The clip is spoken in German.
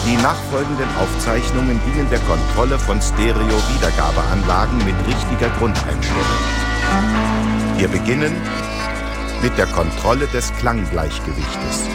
Die nachfolgenden Aufzeichnungen dienen der Kontrolle von Stereo-Wiedergabeanlagen mit richtiger Grundeinstellung. Wir beginnen mit der Kontrolle des Klanggleichgewichtes.